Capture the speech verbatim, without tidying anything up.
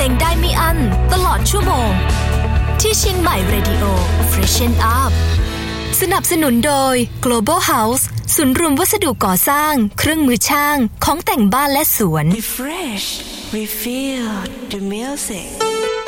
งได้ไม่อั้นตลอดชั่วโมงที่เชียงใหม่ Radio Freshen Up สนับสนุนโดย Global House ศูนย์รวมวัสดุก่อสร้างเครื่องมือช่างของแต่งบ้านและสวน Refresh, we feel the music